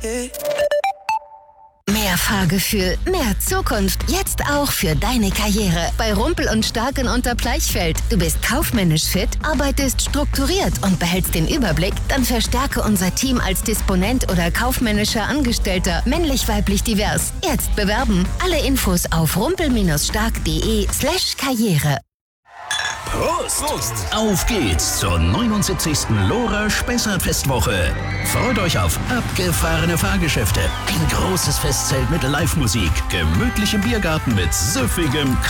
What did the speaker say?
Mehr Fahrgefühl, mehr Zukunft, jetzt auch für deine Karriere. Bei Rumpel und Stark in Unterbleichfeld. Du bist kaufmännisch fit, arbeitest strukturiert und behältst den Überblick? Dann verstärke unser Team als Disponent oder kaufmännischer Angestellter, männlich-weiblich divers. Jetzt bewerben. Alle Infos auf rumpel-stark.de/Karriere. Prost! Auf geht's zur 79. Lora Spessart-Festwoche. Freut euch auf abgefahrene Fahrgeschäfte, ein großes Festzelt mit Live-Musik, gemütlichem Biergarten mit süffigem